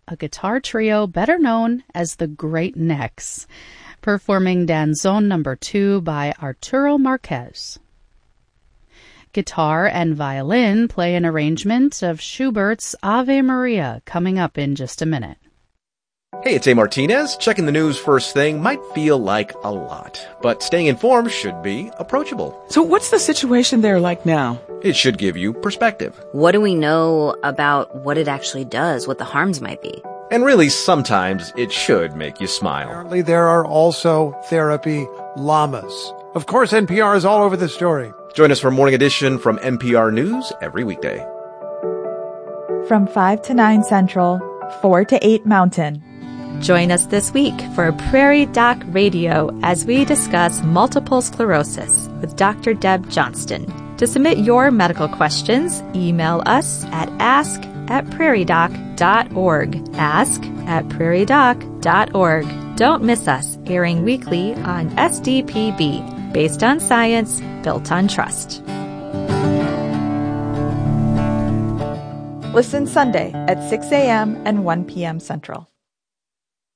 a guitar trio better known as the Great Necks, performing Danzón No. 2 by Arturo Marquez. Guitar and violin play an arrangement of Schubert's Ave Maria coming up in just a minute. Hey, it's A. Martinez. Checking the news first thing might feel like a lot, but staying informed should be approachable. So what's the situation there like now? It should give you perspective. What do we know about what it actually does, what the harms might be? And really, sometimes it should make you smile. Apparently, there are also therapy llamas. Of course, NPR is all over the story. Join us for Morning Edition from NPR News every weekday. From 5 to 9 Central, 4 to 8 Mountain. Join us this week for Prairie Doc Radio as we discuss multiple sclerosis with Dr. Deb Johnston. To submit your medical questions, email us at ask@prairiedoc.org. ask@prairiedoc.org. Don't miss us, airing weekly on SDPB, based on science, built on trust. Listen Sunday at 6 a.m. and 1 p.m. Central.